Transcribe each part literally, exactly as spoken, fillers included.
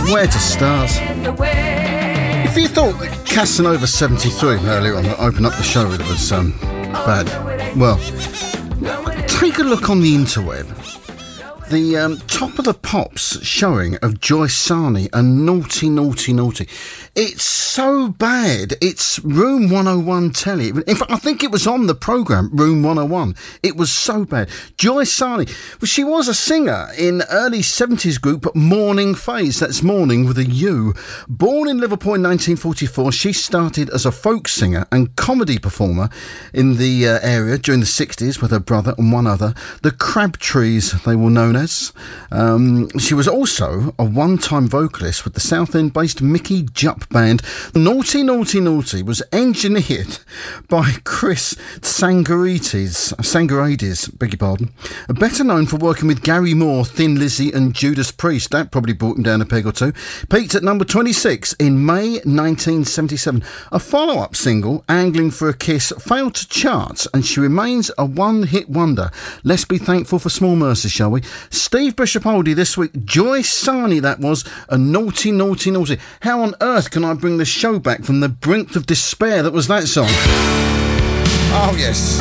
Where to start? If you thought Casanova seventy-three earlier on that opened up the show that was um, bad, well, take a look on the interweb. The um, Top of the Pops showing of Joyce Sarney and Naughty, Naughty, Naughty. It's so bad. It's Room one oh one telly. In fact, I think it was on the programme, Room one oh one. It was so bad. Joyce Sarney, well, she was a singer in early seventies group Morning Phase. That's morning with a U. Born in Liverpool in nineteen forty-four, she started as a folk singer and comedy performer in the uh, area during the sixties with her brother and one other. The Crabtrees, they were known as. Um, she was also a one-time vocalist with the South End-based Mickey Jupp band. Naughty, Naughty, Naughty was engineered by Chris Tsangarides, Tsangarides, beg your pardon, better known for working with Gary Moore, Thin Lizzy and Judas Priest. That probably brought him down a peg or two. Peaked at number twenty-six in May nineteen seventy-seven. A follow-up single, Angling for a Kiss, failed to chart, and she remains a one-hit wonder. Let's be thankful for small mercies, shall we? Steve Bishop Oldie this week, Joyce Sarney that was, a Naughty, Naughty, Naughty. How on earth can I bring the show back from the brink of despair that was that song? Oh yes.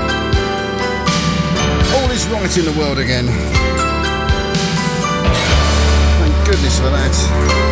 All is right in the world again. Thank goodness for that.